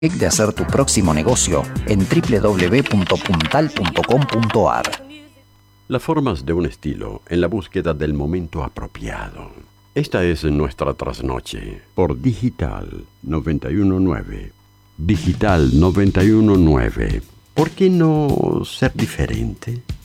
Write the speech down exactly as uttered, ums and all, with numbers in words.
de hacer tu próximo negocio en doble u doble u doble u punto puntal punto com punto a r. Las formas de un estilo en la búsqueda del momento apropiado. Esta es nuestra trasnoche por Digital noventa y uno punto nueve. Digital noventa y uno punto nueve. ¿Por qué no ser diferente?